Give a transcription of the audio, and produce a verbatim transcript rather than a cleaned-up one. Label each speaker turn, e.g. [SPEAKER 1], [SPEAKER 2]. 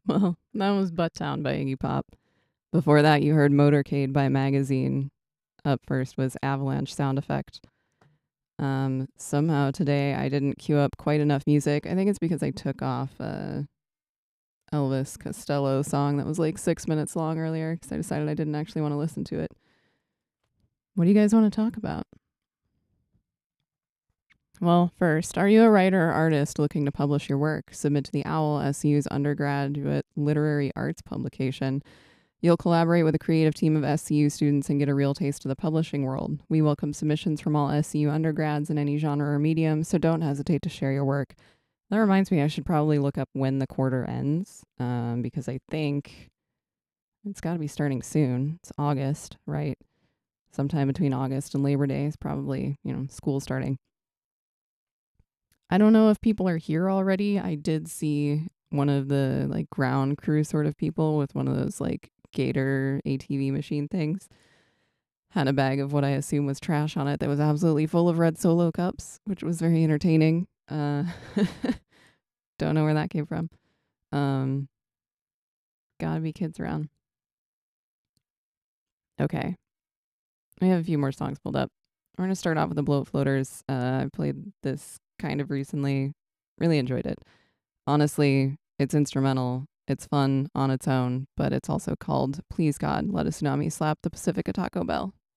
[SPEAKER 1] Well, that was Butttown by Iggy Pop. Before that, you heard Motorcade by Magazine. Up first was Avalanche Sound Effect. Um, somehow today I didn't queue up quite enough music. I think it's because I took off a Elvis Costello song that was like six minutes long earlier because I decided I didn't actually want to listen to it. What do you guys want to talk about? Well, first, are you a writer or artist looking to publish your work? Submit to the OWL, S C U's undergraduate literary arts publication. You'll collaborate with a creative team of S C U students and get a real taste of the publishing world. We welcome submissions from all S C U undergrads in any genre or medium, so don't hesitate to share your work. That reminds me, I should probably look up when the quarter ends, um, because I think it's got to be starting soon. It's August, right? Sometime between August and Labor Day is probably, you know, school starting. I don't know if people are here already. I did see one of the like ground crew sort of people with one of those like Gator A T V machine things. Had a bag of what I assume was trash on it that was absolutely full of red Solo cups, which was very entertaining. Uh, don't know where that came from. Um, gotta be kids around. Okay, I have a few more songs pulled up. We're gonna start off with the Bloat Floaters. Uh, I played this kind of recently. Really enjoyed it. Honestly, it's instrumental. It's fun on its own, but it's also called Please God, Let a Tsunami Slap the Pacifica Taco Bell.